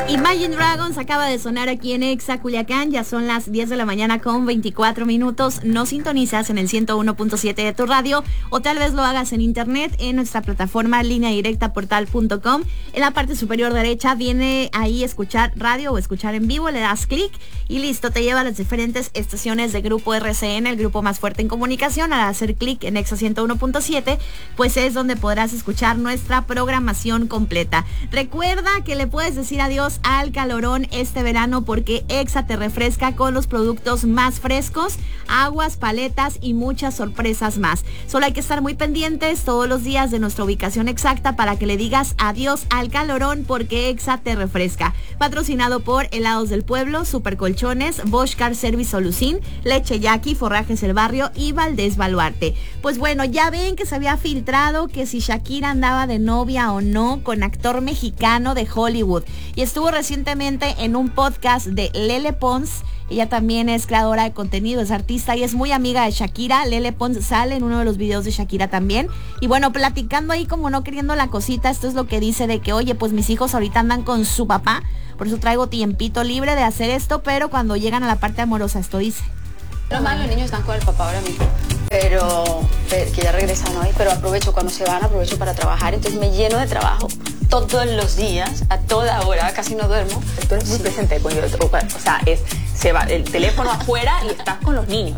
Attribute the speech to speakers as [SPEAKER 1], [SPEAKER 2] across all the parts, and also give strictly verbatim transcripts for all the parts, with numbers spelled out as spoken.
[SPEAKER 1] Imagine Dragons acaba de sonar aquí en Exa Culiacán. Ya son las diez de la mañana con veinticuatro minutos. No sintonizas en el ciento uno punto siete de tu radio, o tal vez lo hagas en internet en nuestra plataforma línea directa portal punto com. En la parte superior derecha viene ahí escuchar radio o escuchar en vivo. Le das clic y listo, te lleva a las diferentes estaciones de Grupo R C N, el grupo más fuerte en comunicación. Al hacer clic en Exa ciento uno punto siete, pues es donde podrás escuchar nuestra programación completa. Recuerda que le puedes decir adiós al calorón este verano, porque Exa te refresca con los productos más frescos, aguas, paletas y muchas sorpresas más. Solo hay que estar muy pendientes todos los días de nuestra ubicación exacta para que le digas adiós al calorón, porque Exa te refresca. Patrocinado por Helados del Pueblo, Super Colchones, Bosch Car Service Solucín, Leche Yaqui, Forrajes El Barrio y Valdés Baluarte. Pues bueno, ya ven que se había filtrado que si Shakira andaba de novia o no con actor mexicano de Hollywood, y estuvo recientemente en un podcast de Lele Pons. Ella también es creadora de contenido, es artista y es muy amiga de Shakira. Lele Pons sale en uno de los videos de Shakira también. Y bueno, platicando ahí como no queriendo la cosita, esto es lo que dice de que, oye, pues mis hijos ahorita andan con su papá, por eso traigo tiempito libre de hacer esto, pero cuando llegan a la parte amorosa, esto dice.
[SPEAKER 2] Los más los niños están con el papá ahora mismo, pero, pero que ya regresan hoy, pero aprovecho cuando se van, aprovecho para trabajar, entonces me lleno de trabajo todos los días, a toda hora, casi no duermo.
[SPEAKER 3] Tú eres muy sí. presente, coño, o sea, es, se va el teléfono afuera y estás con los niños.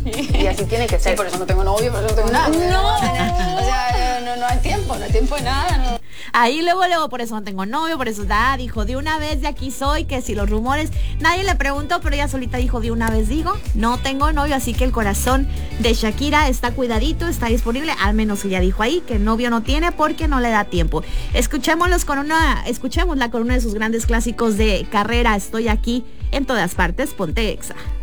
[SPEAKER 3] Y así tiene que ser.
[SPEAKER 2] Sí, por eso no tengo novio, por eso no tengo nada.
[SPEAKER 3] No,
[SPEAKER 2] o sea, no, no hay tiempo, no hay tiempo de nada, no.
[SPEAKER 1] Ahí luego, luego, por eso no tengo novio, por eso da, dijo, de una vez de aquí soy, que si los rumores, nadie le preguntó, pero ella solita dijo, de una vez digo, no tengo novio, así que el corazón de Shakira está cuidadito, está disponible, al menos ella dijo ahí que novio no tiene porque no le da tiempo. Escuchémoslos con una, escuchémosla con uno de sus grandes clásicos de carrera, Estoy Aquí, en todas partes, ponte Exa.